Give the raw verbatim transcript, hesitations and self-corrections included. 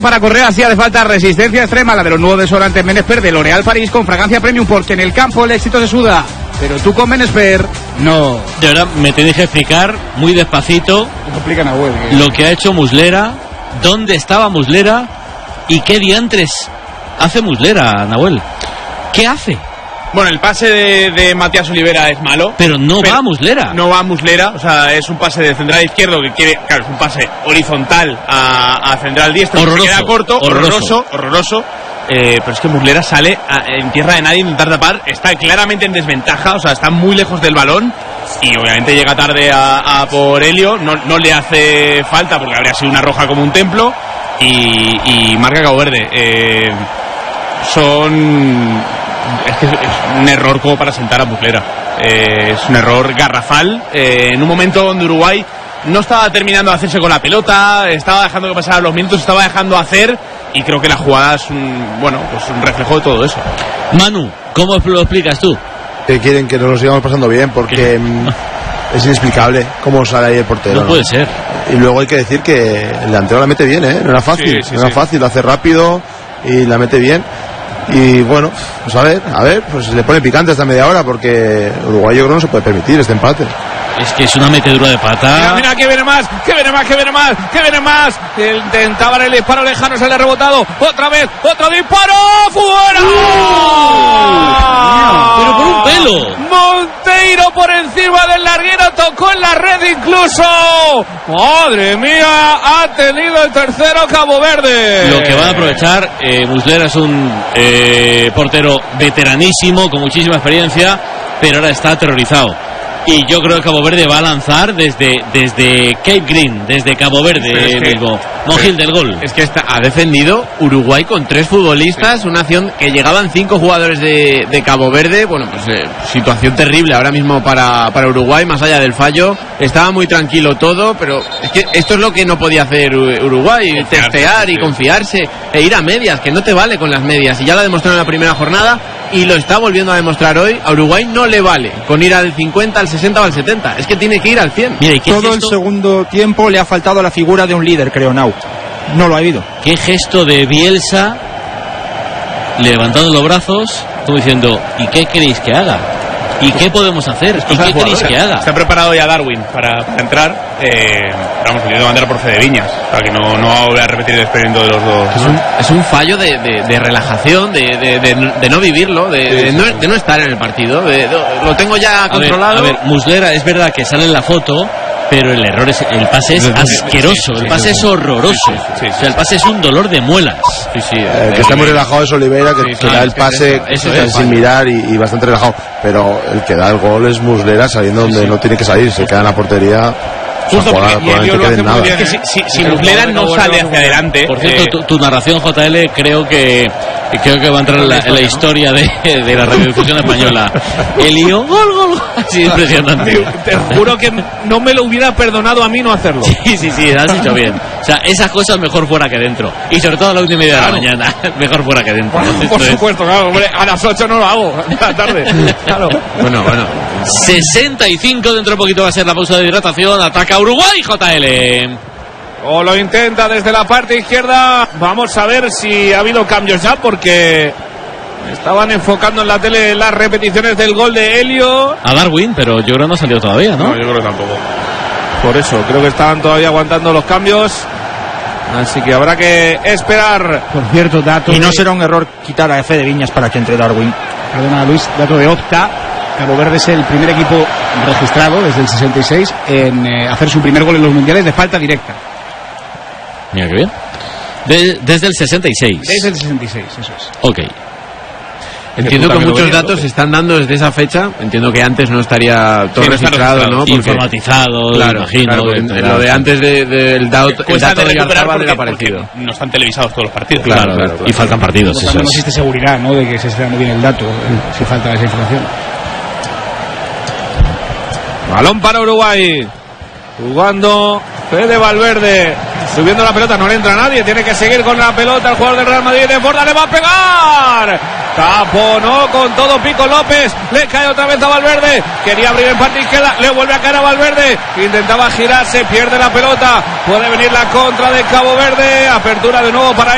Para correr así hace falta resistencia extrema, la de los nuevos desodorantes Menesper de L'Oréal Paris con fragancia premium, porque en el campo el éxito se suda, pero tú con Menesper, no. De verdad, me tenéis que explicar muy despacito complican a Nahuel, ¿eh? Lo que ha hecho Muslera, dónde estaba Muslera y qué diantres hace Muslera, Nahuel. ¿Qué hace? Bueno, el pase de, de Matías Olivera es malo. Pero no pero va a Muslera. No va a Muslera, o sea, es un pase de central izquierdo que quiere, claro, es un pase horizontal a, a central diestro. Horroroso. Que queda corto, horroroso, horroroso. horroroso eh, pero es que Muslera sale a, en tierra de nadie a intentar tapar, está claramente en desventaja, o sea, está muy lejos del balón y obviamente llega tarde a, a por Helio, no, no le hace falta porque habría sido una roja como un templo y, y marca Cabo Verde. Eh, son... Es que es un error como para sentar a Muslera. Eh, es un error garrafal. Eh, en un momento donde Uruguay no estaba terminando de hacerse con la pelota, estaba dejando que pasaran los minutos, estaba dejando hacer, y creo que la jugada es un, bueno, pues un reflejo de todo eso. Manu, ¿cómo lo explicas tú? Que quieren que nos lo sigamos pasando bien, porque es inexplicable cómo sale ahí el portero. No, ¿no? puede ser. Y luego hay que decir que el delantero la mete bien, ¿eh? No era fácil, sí, sí, no era sí. fácil, lo hace rápido y la mete bien. Y bueno, pues a ver, a ver, pues le pone picante hasta media hora, porque Uruguay yo creo no se puede permitir este empate. Es que es una metedura de pata. Mira, mira, que viene más, que viene más, que viene más, que viene más. Intentaban el disparo lejano, se le ha rebotado. Otra vez, otro disparo, ¡fuera! ¡Uh! Pero por un pelo. Monteiro por encima del larguero, tocó en la red incluso. Madre mía, ha tenido el tercero Cabo Verde. Lo que va a aprovechar, eh, Muslera es un eh, portero veteranísimo, con muchísima experiencia, pero ahora está aterrorizado. Y yo creo que Cabo Verde va a lanzar desde, desde Cape Green, desde Cabo Verde es que, mismo. Monjil del gol. Es que está, ha defendido Uruguay con tres futbolistas, sí. Una acción que llegaban cinco jugadores de, de Cabo Verde. Bueno, pues eh, situación terrible ahora mismo para, para Uruguay, más allá del fallo. Estaba muy tranquilo todo, pero es que esto es lo que no podía hacer Uruguay, confiarse, testear y confiarse e ir a medias, que no te vale con las medias. Y ya lo demostraron en la primera jornada y lo está volviendo a demostrar hoy. A Uruguay no le vale con ir al cincuenta, al sesenta o al setenta, es que tiene que ir al cien. Mira, todo el segundo tiempo le ha faltado la figura de un líder, creo, Nau. No lo ha habido. Qué gesto de Bielsa, levantando los brazos, como diciendo, ¿y qué queréis que haga? ¿Y qué podemos hacer? ¿Y qué queréis que haga? Se ha preparado ya Darwin para, para entrar. Eh, vamos, saliendo de bandera por Fede Viñas. O sea, que no, no va a volver a repetir el experimento de los dos. Es un, es un fallo de, de, de relajación, de, de, de, de no vivirlo, de, sí, de, no, de no estar en el partido. De, de, lo tengo ya a controlado. Ver, a ver, Muslera, es verdad que sale en la foto, pero el error es, el pase es asqueroso, el pase es horroroso. Sí, sí, sí, sí, o sea, el pase es un dolor de muelas. Sí, sí, eh, el que está muy relajado es Oliveira, que, sí, sí, que da el pase es eso, eso es, sin mirar y, y bastante relajado. Pero el que da el gol es Muslera, saliendo donde sí, sí. no tiene que salir, se queda en la portería. Justo porque Elio lo hace muy bien. Es que si, si, si Muslera no sale hacia adelante. Por cierto, eh, tu, tu narración, J L, creo que creo que va a entrar en la, en la historia de, de la radiodifusión española. Elio, gol, gol, gol. Sí, impresionante. Te juro que no me lo hubiera perdonado a mí no hacerlo. Sí, sí, sí, has dicho bien. O sea, esas cosas mejor fuera que dentro. Y sobre todo a la una y media claro. de la mañana. Mejor fuera que dentro. Bueno, por supuesto, claro, hombre, a las ocho no lo hago. A la tarde. Claro. Bueno, bueno. sesenta y cinco, dentro de poquito va a ser la pausa de hidratación. Ataca Uruguay, J L. O lo intenta desde la parte izquierda. Vamos a ver si ha habido cambios ya, porque estaban enfocando en la tele las repeticiones del gol de Helio. A Darwin, pero yo creo que no ha salido todavía, ¿no? No, yo creo que tampoco. Por eso, creo que estaban todavía aguantando los cambios. Así que habrá que esperar. Por cierto, dato. Y no de... será un error quitar a Fede Viñas para que entre Darwin. Perdona, Luis, dato de Opta. Cabo Verde es el primer equipo registrado desde el sesenta y seis en eh, hacer su primer gol en los mundiales de falta directa. Mira qué bien. De, desde el sesenta y seis. Desde el sesenta y seis, eso es. Ok. Entiendo que muchos datos viendo, se están dando desde esa fecha. Entiendo que antes no estaría todo sí, registrado, ¿no? Porque, informatizado, claro, imagino. Claro, de, de, lo de antes de, de, del dato, el dato de Garzabal era parecido. No están televisados todos los partidos. Claro, claro, claro, claro. Y faltan partidos. Eso no existe seguridad, ¿no? De que se esté dando bien el dato, eh, si falta esa información. Balón para Uruguay. Jugando Fede Valverde. Subiendo la pelota, no le entra a nadie. Tiene que seguir con la pelota el jugador del Real Madrid. De Borda le va a pegar. Taponó con todo Pico López. Le cae otra vez a Valverde. Quería abrir en parte izquierda. Le vuelve a caer a Valverde. Intentaba girarse. Pierde la pelota. Puede venir la contra de Cabo Verde. Apertura de nuevo para él.